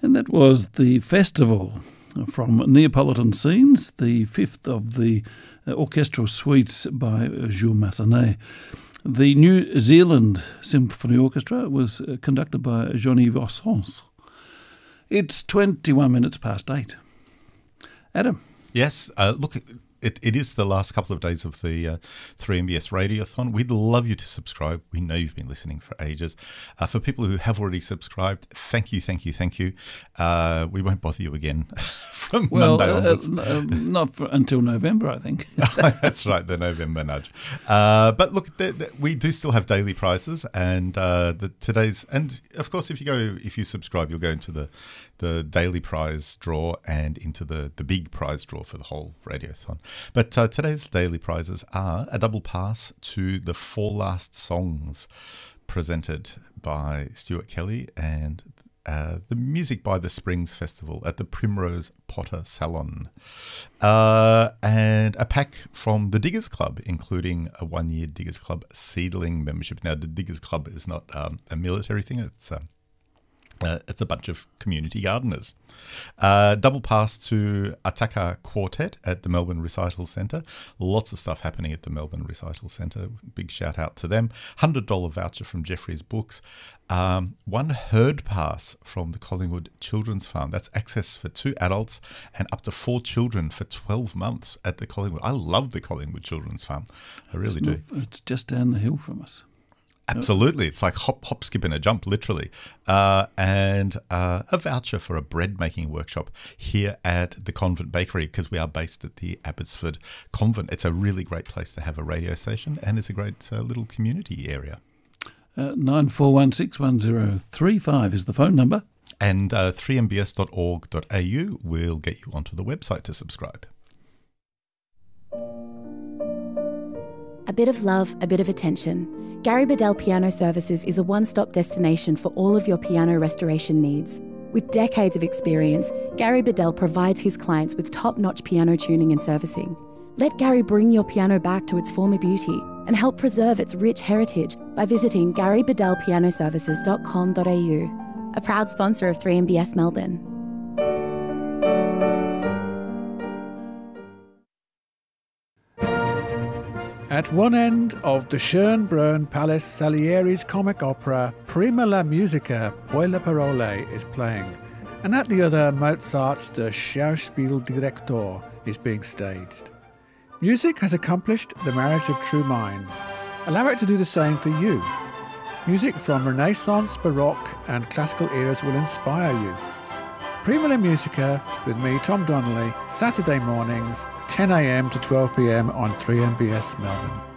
And that was the festival from Neapolitan Scenes, the fifth of the orchestral suites by Jules Massenet. The New Zealand Symphony Orchestra was conducted by Jean-Yves Ossens. It's 21 minutes past 8. Adam. Yes, look, it is the last couple of days of the 3MBS Radiothon. We'd love you to subscribe. We know you've been listening for ages. For people who have already subscribed, thank you. We won't bother you again from Monday onwards. Not until November, I think. That's right, the November nudge. But look, we do still have daily prizes, and today's, and of course, if you subscribe, you'll go into the daily prize draw and into the big prize draw for the whole Radiothon. But today's daily prizes are a double pass to the 4 Last Songs presented by Stuart Kelly and the Music by the Springs Festival at the Primrose Potter Salon. And a pack from the Diggers Club, including a 1-year Diggers Club seedling membership. Now, the Diggers Club is not a military thing. It's a bunch of community gardeners. Double pass to Ataka Quartet at the Melbourne Recital Centre. Lots of stuff happening at the Melbourne Recital Centre. Big shout out to them. $100 voucher from Jeffrey's Books. 1 herd pass from the Collingwood Children's Farm. That's access for 2 adults and up to 4 children for 12 months at the Collingwood. I love the Collingwood Children's Farm. I really do. It's just down the hill from us. Absolutely. It's like hop, skip and a jump, literally. And a voucher for a bread making workshop here at the Convent Bakery, because we are based at the Abbotsford Convent. It's a really great place to have a radio station, and it's a great little community area. 94161035 is the phone number. And 3mbs.org.au will get you onto the website to subscribe. A bit of love, a bit of attention. Gary Bedell Piano Services is a one-stop destination for all of your piano restoration needs. With decades of experience, Gary Bedell provides his clients with top-notch piano tuning and servicing. Let Gary bring your piano back to its former beauty and help preserve its rich heritage by visiting garybedellpianoservices.com.au, a proud sponsor of 3MBS Melbourne. At one end of the Schönbrunn Palace Salieri's comic opera, Prima la Musica, Poi le Parole is playing, and at the other, Mozart's Der Schauspieldirektor is being staged. Music has accomplished the marriage of true minds. Allow it to do the same for you. Music from Renaissance, Baroque and classical eras will inspire you. Prima la Musica with me, Tom Donnelly, Saturday mornings, 10 a.m. to 12 p.m. on 3MBS Melbourne.